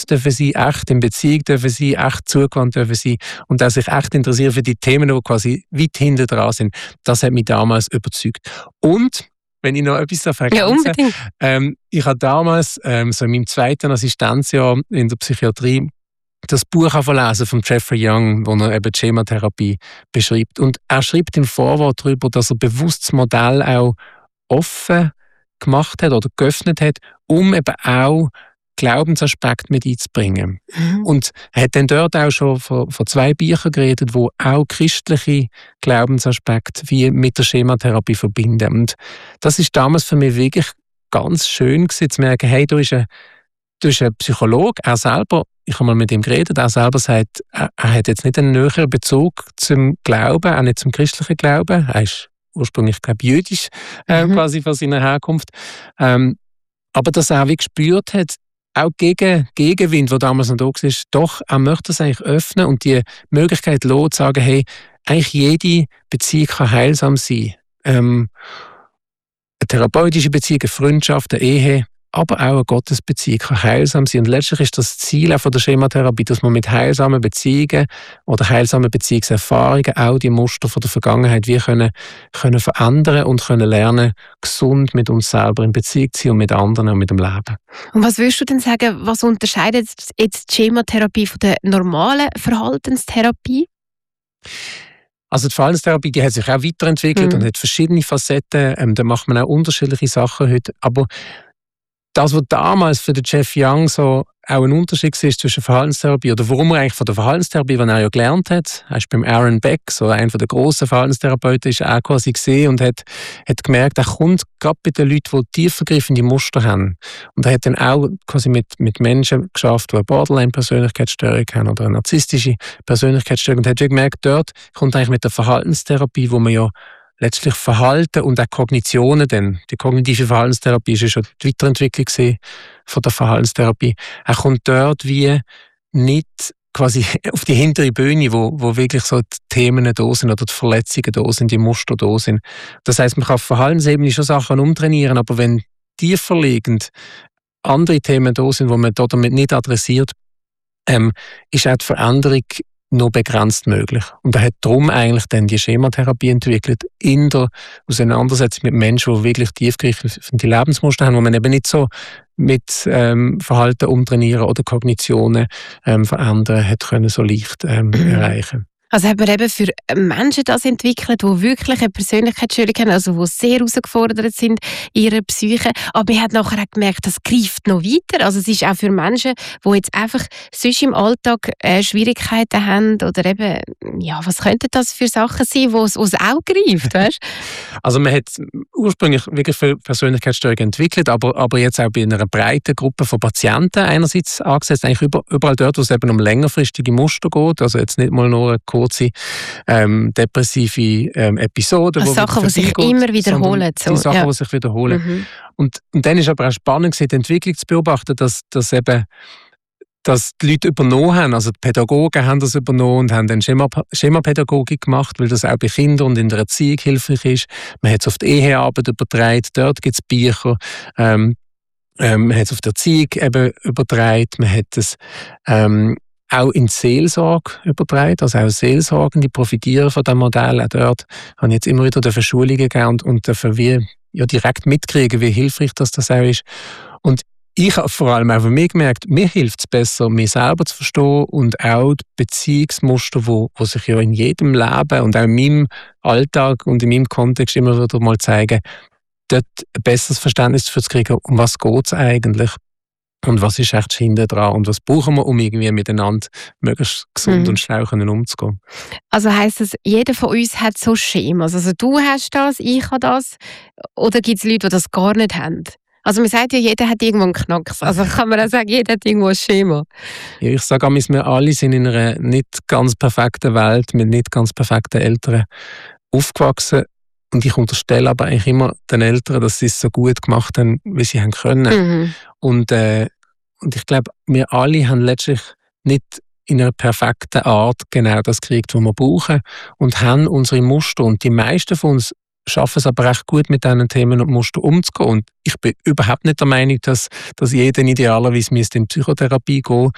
dürfen sein, echt in Beziehung dürfen sein, echt zugewandt dürfen sein und auch sich echt interessieren für die Themen, die quasi weit hinten dran sind. Das hat mich damals überzeugt. Und wenn ich noch etwas ergänzen darf, ich habe damals, so in meinem zweiten Assistenzjahr in der Psychiatrie, das Buch lesen von Jeffrey Young, wo er eben die Schematherapie beschreibt. Und er schreibt im Vorwort darüber, dass er bewusst das Modell auch offen gemacht hat oder geöffnet hat, um eben auch Glaubensaspekte mit einzubringen. Und er hat dann dort auch schon von 2 Büchern geredet, wo auch christliche Glaubensaspekte wie mit der Schematherapie verbinden. Und das ist damals für mich wirklich ganz schön gewesen, zu merken, hey, du bist ein Psychologe, er selber, ich habe mal mit ihm geredet, er selber sagt, er hat jetzt nicht einen näheren Bezug zum Glauben, auch nicht zum christlichen Glauben. Er ist ursprünglich, glaube ich, jüdisch, quasi von seiner Herkunft. Aber dass er auch wie gespürt hat, auch gegen Gegenwind, der damals noch da war, doch, er möchte es eigentlich öffnen und die Möglichkeit lassen, zu sagen, hey, eigentlich jede Beziehung kann heilsam sein. Eine therapeutische Beziehung, eine Freundschaft, eine Ehe, aber auch eine Gottesbeziehung kann heilsam sein. Und letztlich ist das Ziel auch von der Schematherapie, dass man mit heilsamen Beziehungen oder heilsamen Beziehungserfahrungen auch die Muster von der Vergangenheit wir können verändern und können lernen, gesund mit uns selber in Beziehung zu sein und mit anderen und mit dem Leben. Und was würdest du denn sagen, was unterscheidet jetzt die Schematherapie von der normalen Verhaltenstherapie? Also die Verhaltenstherapie, die hat sich auch weiterentwickelt und hat verschiedene Facetten. Da macht man auch unterschiedliche Sachen heute. Aber das, was damals für den Jeff Young so auch ein Unterschied war zwischen Verhaltenstherapie oder warum er eigentlich von der Verhaltenstherapie, die er ja gelernt hat, er ist beim Aaron Beck, so einer der grossen Verhaltenstherapeuten, ist auch quasi gesehen und hat gemerkt, er kommt gerade bei den Leuten, die tiefergreifende Muster haben. Und er hat dann auch quasi mit Menschen geschafft, die eine Borderline-Persönlichkeitsstörung haben oder eine narzisstische Persönlichkeitsstörung und hat gemerkt, dort kommt eigentlich mit der Verhaltenstherapie, wo man ja letztlich Verhalten und auch Kognitionen, denn die kognitive Verhaltenstherapie ist ja schon die Weiterentwicklung von der Verhaltenstherapie. Er kommt dort wie nicht quasi auf die hintere Bühne, wo wirklich so die Themen da sind oder die Verletzungen da sind, die Muster da sind. Das heisst, man kann auf Verhaltensebene schon Sachen umtrainieren, aber wenn tiefer liegend andere Themen da sind, die man damit nicht adressiert, ist auch die Veränderung nur begrenzt möglich. Und er hat darum eigentlich dann die Schematherapie entwickelt, in der Auseinandersetzung mit Menschen, die wirklich tiefgreifende Lebensmuster haben, wo man eben nicht so mit Verhalten umtrainieren oder Kognitionen verändern hat können, so leicht erreichen. Also hat man eben für Menschen das entwickelt, die wirklich eine Persönlichkeitsstörung haben, also die sehr herausgefordert sind in ihrer Psyche. Aber man hat nachher auch gemerkt, das greift noch weiter. Also es ist auch für Menschen, die jetzt einfach sonst im Alltag Schwierigkeiten haben oder eben, ja, was könnten das für Sachen sein, wo es auch greift, weißt? Also man hat ursprünglich wirklich viele Persönlichkeitsstörungen entwickelt, aber jetzt auch bei einer breiten Gruppe von Patienten einerseits angesetzt, eigentlich überall dort, wo es eben um längerfristige Muster geht, also jetzt nicht mal nur kurze depressive Episoden. Also Sachen, die sich immer wiederholen. Die Sachen, die sich wiederholen. Und dann ist aber auch spannend, die Entwicklung zu beobachten, dass die Leute übernommen haben, also die Pädagogen haben das übernommen und haben dann Schemapädagogik gemacht, weil das auch bei Kindern und in der Erziehung hilfreich ist. Man hat es auf die Ehearbeit übertragen, dort gibt es Bücher. Man hat es auf die Erziehung eben übertragen, man hat es auch in die Seelsorge übertragen, also auch Seelsorgende profitieren von diesem Modell. Auch dort habe ich jetzt immer wieder Schulungen gegeben und dürfen wir ja direkt mitkriegen, wie hilfreich das auch ist. Und ich habe vor allem auch für mich gemerkt, mir hilft es besser, mich selber zu verstehen und auch die Beziehungsmuster, die sich ja in jedem Leben und auch in meinem Alltag und in meinem Kontext immer wieder mal zeigen, dort ein besseres Verständnis zu kriegen, um was geht es eigentlich. Und was ist echt hinten dran und was brauchen wir, um irgendwie miteinander möglichst gesund und schlau umzugehen? Also heisst das, jeder von uns hat so Schemas? Also du hast das, ich habe das? Oder gibt es Leute, die das gar nicht haben? Also man sagt ja, jeder hat irgendwo einen Knacks. Also kann man auch sagen, jeder hat irgendwo ein Schema. Ja, ich sage einmal, wir alle sind in einer nicht ganz perfekten Welt mit nicht ganz perfekten Eltern aufgewachsen. Und ich unterstelle aber eigentlich immer den Eltern, dass sie es so gut gemacht haben, wie sie haben können. Und ich glaube, wir alle haben letztlich nicht in einer perfekten Art genau das gekriegt, was wir brauchen und haben unsere Muster. Und die meisten von uns schaffen es aber recht gut, mit diesen Themen und Mustern umzugehen. Und ich bin überhaupt nicht der Meinung, dass jeder idealerweise in Psychotherapie gehen